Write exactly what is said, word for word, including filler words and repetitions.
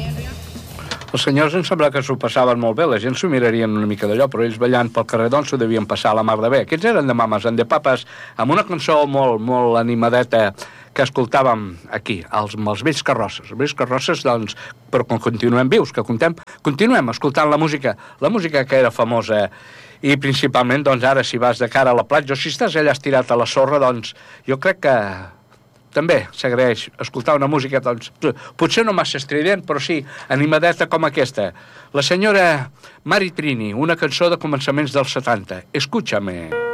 Els senyors em sembla que s'ho passaven molt bé, la gent s'ho mirarien una mica d'allò, però ells ballant pel carrer doncs s'ho devien passar a la mar de bé. Aquests eren de Mames and the Papas, amb una cançó molt, molt animadeta que escoltàvem aquí, als, amb els vells carrosses. Els vells carrosses, doncs, però quan continuem vius, que contem, continuem escoltant la música, la música que era famosa, i principalment, doncs, ara, si vas de cara a la platja o si estàs allà estirat a la sorra, doncs, jo crec que també s'agraeix escoltar una música, doncs, potser no massa estrident, però sí, animadeta com aquesta. La senyora Mari Trini, una cançó de començaments dels setanta. Escúchame.